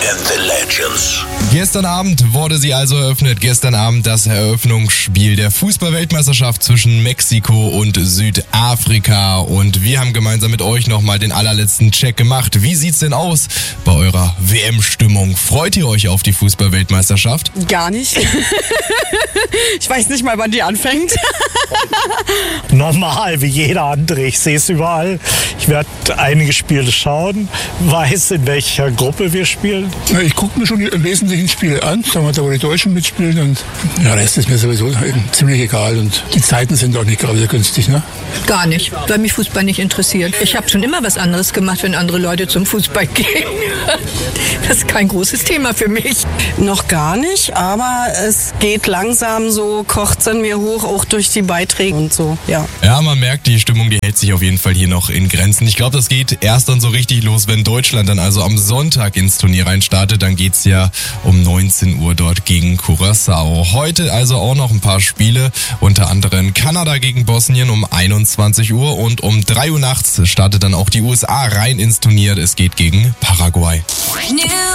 and the Legends. Gestern Abend wurde sie also eröffnet. Gestern Abend das Eröffnungsspiel der Fußball-Weltmeisterschaft zwischen Mexiko und Südafrika. Und wir haben gemeinsam mit euch nochmal den allerletzten Check gemacht. Wie sieht's denn aus bei eurer WM-Stimmung? Freut ihr euch auf die Fußball-Weltmeisterschaft? Gar nicht. Ich weiß nicht mal, wann die anfängt. Normal, wie jeder andere. Ich sehe es überall. Ich werde einige Spiele schauen, weiß, in welcher Gruppe wir spielen. Ja, ich gucke mir schon die wesentlichen Spiele an, sagen wir, da wo die Deutschen mitspielen, und der Rest ist mir sowieso ziemlich egal, und die Zeiten sind auch nicht gerade günstig, ne? Gar nicht, weil mich Fußball nicht interessiert. Ich habe schon immer was anderes gemacht, wenn andere Leute zum Fußball gehen. Das ist kein großes Thema für mich. Noch gar nicht, aber es geht langsam so, kocht es in mir hoch, auch durch die Beiträge und so, ja. Ja, man merkt, die Stimmung, die hält sich auf jeden Fall hier noch in Grenzen. Ich glaube, das geht erst dann so richtig los, wenn Deutschland dann also am Sonntag ins Turnier reinstartet. Dann geht's ja um 19 Uhr dort gegen Curaçao. Heute also auch noch ein paar Spiele, unter anderem Kanada gegen Bosnien um 21 Uhr und um 3 Uhr nachts startet dann auch die USA rein ins Turnier. Es geht gegen Paraguay.